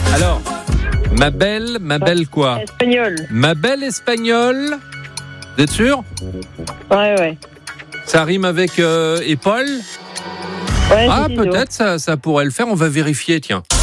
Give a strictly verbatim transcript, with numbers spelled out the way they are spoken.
Alors, ma belle, ma belle quoi ? Espagnol. Ma belle espagnole. Vous êtes sûr ? Ouais, ouais. Ça rime avec euh, et Paul ? Ouais, Ah, c'est ciseaux. peut-être, ça, ça pourrait le faire. On va vérifier, tiens.